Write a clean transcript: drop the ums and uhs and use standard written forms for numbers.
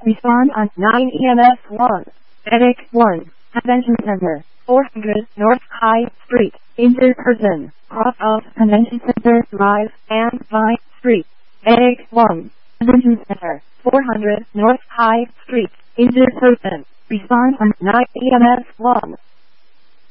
Respond on 9 EMS 1. Medic 1. Convention Center. 400 North High Street. Injured person. Cross off Convention Center Drive and Vine Street. Medic 1. Convention Center. 400 North High Street. Injured person. Respond on 9 EMS 1.